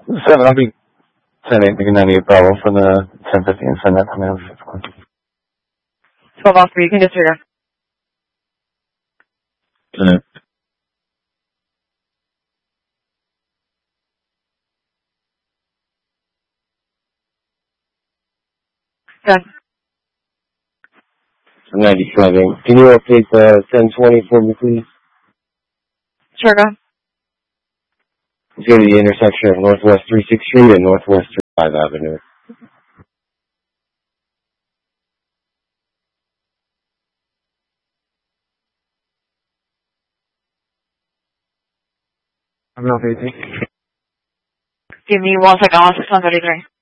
7, I'll be 10-8, Bravo for the 1050 and send that to me. 12 off 3, you can disregard. Yeah. 10. 97. Can you update the 1020 for me, please? Sure, go. Let's go to the intersection of Northwest 36th Street and Northwest 5 Avenue. I'm not 18. Give me 1 second, I'll 633.